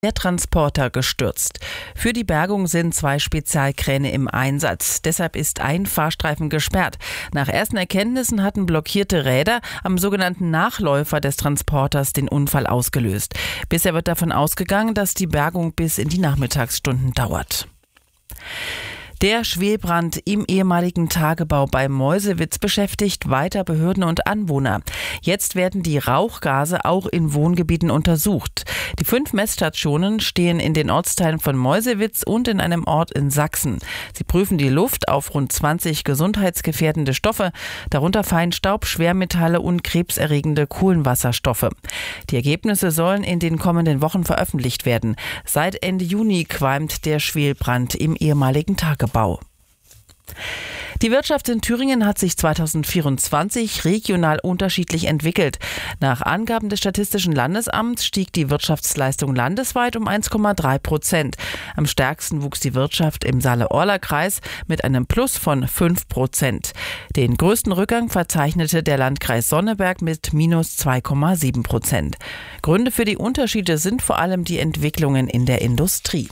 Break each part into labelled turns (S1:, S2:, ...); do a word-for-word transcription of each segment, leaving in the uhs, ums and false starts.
S1: Der Transporter gestürzt. Für die Bergung sind zwei Spezialkräne im Einsatz. Deshalb ist ein Fahrstreifen gesperrt. Nach ersten Erkenntnissen hatten blockierte Räder am sogenannten Nachläufer des Transporters den Unfall ausgelöst. Bisher wird davon ausgegangen, dass die Bergung bis in die Nachmittagsstunden dauert. Der Schwelbrand im ehemaligen Tagebau bei Meuselwitz beschäftigt weiter Behörden und Anwohner. Jetzt werden die Rauchgase auch in Wohngebieten untersucht. Die fünf Messstationen stehen in den Ortsteilen von Meuselwitz und in einem Ort in Sachsen. Sie prüfen die Luft auf rund zwanzig gesundheitsgefährdende Stoffe, darunter Feinstaub, Schwermetalle und krebserregende Kohlenwasserstoffe. Die Ergebnisse sollen in den kommenden Wochen veröffentlicht werden. Seit Ende Juni qualmt der Schwelbrand im ehemaligen Tagebau. Bau. Die Wirtschaft in Thüringen hat sich zweitausendvierundzwanzig regional unterschiedlich entwickelt. Nach Angaben des Statistischen Landesamts stieg die Wirtschaftsleistung landesweit um eins Komma drei Prozent. Am stärksten wuchs die Wirtschaft im Saale-Orla-Kreis mit einem Plus von fünf Prozent. Den größten Rückgang verzeichnete der Landkreis Sonneberg mit minus zwei Komma sieben Prozent. Gründe für die Unterschiede sind vor allem die Entwicklungen in der Industrie.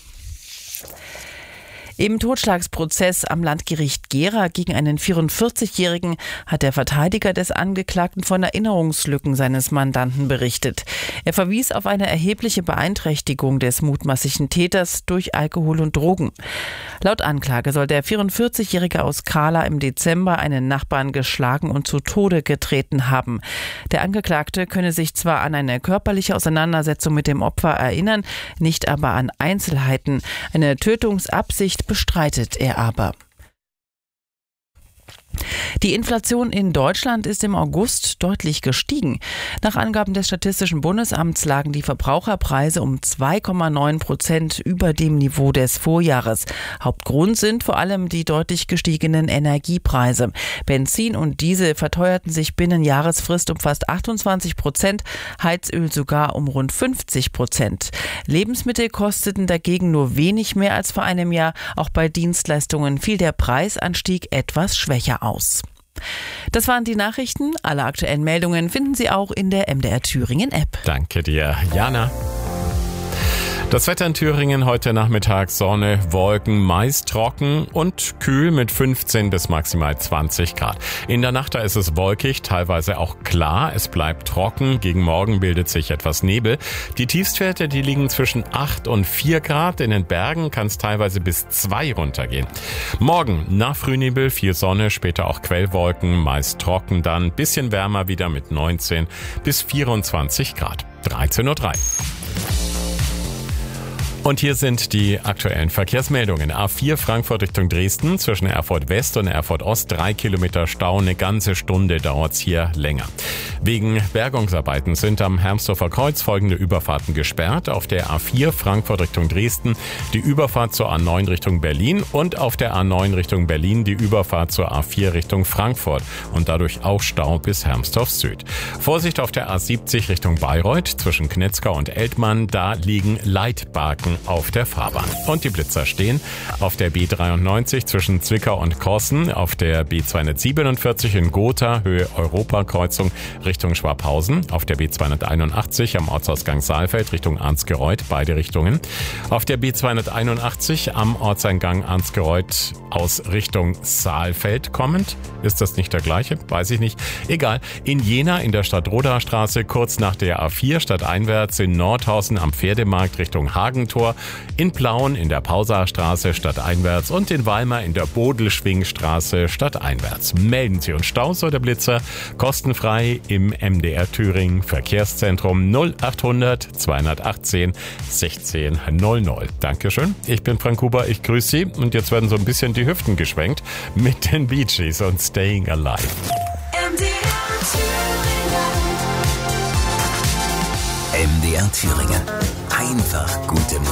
S1: Im Totschlagsprozess am Landgericht Gera gegen einen vierundvierzigjährigen hat der Verteidiger des Angeklagten von Erinnerungslücken seines Mandanten berichtet. Er verwies auf eine erhebliche Beeinträchtigung des mutmaßlichen Täters durch Alkohol und Drogen. Laut Anklage soll der vierundvierzigjährige aus Kahla im Dezember einen Nachbarn geschlagen und zu Tode getreten haben. Der Angeklagte könne sich zwar an eine körperliche Auseinandersetzung mit dem Opfer erinnern, nicht aber an Einzelheiten. Eine Tötungsabsicht bestreitet er aber. Die Inflation in Deutschland ist im August deutlich gestiegen. Nach Angaben des Statistischen Bundesamts lagen die Verbraucherpreise um zwei Komma neun Prozent über dem Niveau des Vorjahres. Hauptgrund sind vor allem die deutlich gestiegenen Energiepreise. Benzin und Diesel verteuerten sich binnen Jahresfrist um fast achtundzwanzig Prozent, Heizöl sogar um rund fünfzig Prozent. Lebensmittel kosteten dagegen nur wenig mehr als vor einem Jahr. Auch bei Dienstleistungen fiel der Preisanstieg etwas schwächer aus. Das waren die Nachrichten. Alle aktuellen Meldungen finden Sie auch in der M D R Thüringen App.
S2: Danke dir, Jana. Das Wetter in Thüringen heute Nachmittag: Sonne, Wolken, meist trocken und kühl mit fünfzehn bis maximal zwanzig Grad. In der Nacht da ist es wolkig, teilweise auch klar. Es bleibt trocken. Gegen Morgen bildet sich etwas Nebel. Die Tiefstwerte, die liegen zwischen acht und vier Grad. In den Bergen kann es teilweise bis zwei runtergehen. Morgen nach Frühnebel viel Sonne, später auch Quellwolken, meist trocken, dann bisschen wärmer wieder mit neunzehn bis vierundzwanzig Grad. dreizehn Uhr drei. Und hier sind die aktuellen Verkehrsmeldungen. A vier Frankfurt Richtung Dresden, zwischen Erfurt West und Erfurt Ost, drei Kilometer Stau, eine ganze Stunde dauert's hier länger. Wegen Bergungsarbeiten sind am Hermsdorfer Kreuz folgende Überfahrten gesperrt. Auf der A vier Frankfurt Richtung Dresden die Überfahrt zur A neun Richtung Berlin und auf der A neun Richtung Berlin die Überfahrt zur A vier Richtung Frankfurt und dadurch auch Stau bis Hermsdorf Süd. Vorsicht auf der A siebzig Richtung Bayreuth, zwischen Knetzgau und Eltmann, da liegen Leitbarken auf der Fahrbahn. Und die Blitzer stehen auf der B dreiundneunzig zwischen Zwickau und Korsen, auf der B zweihundertsiebenundvierzig in Gotha, Höhe Europakreuzung Richtung Schwabhausen, auf der B zweihunderteinundachtzig am Ortsausgang Saalfeld Richtung Arnsgereuth, beide Richtungen, auf der B zweihunderteinundachtzig am Ortseingang Arnsgereuth aus Richtung Saalfeld kommend. Ist das nicht der gleiche? Weiß ich nicht. Egal. In Jena in der Stadtrodaer Straße kurz nach der A vier stadteinwärts, in Nordhausen am Pferdemarkt Richtung Hagentor, in Plauen in der Pausaer Straße stadteinwärts und in Weimar in der Bodelschwingstraße stadteinwärts. Melden Sie uns Staus oder Blitzer kostenfrei im M D R Thüringen Verkehrszentrum null achthundert zweihundertachtzehn sechzehn null null. Dankeschön. Ich bin Frank Huber, ich grüße Sie und jetzt werden so ein bisschen die Hüften geschwenkt mit den Bee Gees und Staying Alive.
S3: M D R Thüringen. M D R Thüringen. Einfach gute Musik.